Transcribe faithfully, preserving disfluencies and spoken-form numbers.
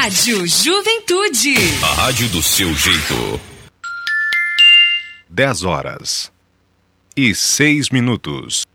Rádio Juventude. A rádio do seu jeito. dez horas e seis minutos.